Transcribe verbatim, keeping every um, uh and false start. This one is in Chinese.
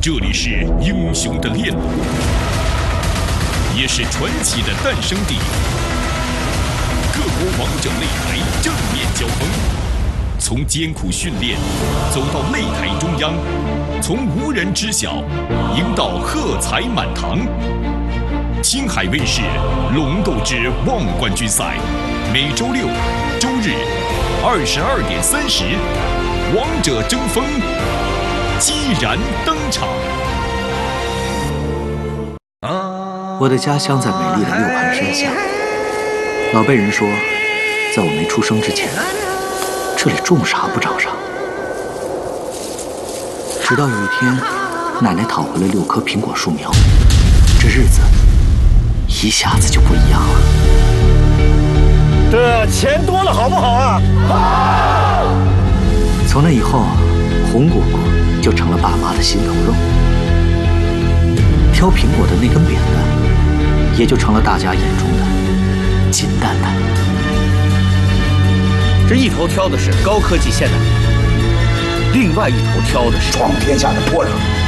这里是英雄的炼路，也是传奇的诞生地。各国王者擂台正面交锋，从艰苦训练走到擂台中央，从无人知晓赢到喝彩满堂。青海卫视《龙斗之望冠军赛》，每周六、周日二十二点三十，王者争锋，激然登场。 我的家乡在美丽的六盘山下，老辈人说，在我没出生之前，这里种啥不长啥。直到有一天，奶奶讨回了六棵苹果树苗，这日子一下子就不一样了。 这钱多了好不好啊？好！ 从那以后，红果果就成了爸妈的心头肉，挑苹果的那根扁担，也就成了大家眼中的金蛋蛋。 这一头挑的是高科技现代，另外一头挑的是闯天下的波折。